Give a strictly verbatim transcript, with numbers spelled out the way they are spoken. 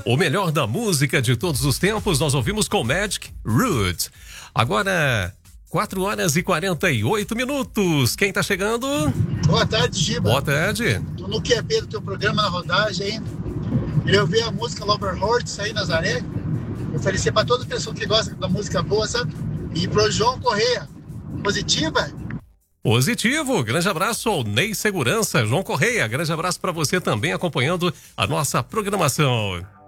O melhor da música de todos os tempos, nós ouvimos com Magic Root. Agora, quatro horas e quarenta e oito minutos. Quem tá chegando? Boa tarde, Giba. Boa tarde. Tô no Q B do teu programa na rodagem, hein? Eu vi a música Lover Hordes aí, Nazaré. Oferecer pra toda pessoa que gosta da música boa, sabe? E pro João Correia. Positiva? Positivo, grande abraço ao Ney Segurança, João Correia, grande abraço para você também acompanhando a nossa programação.